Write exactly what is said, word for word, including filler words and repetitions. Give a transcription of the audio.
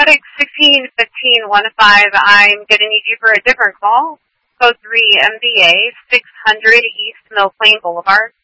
Exotic sixteen fifteen one five, I'm going to need you for a different call. Code three M B A, six hundred East Mill Plain Boulevard.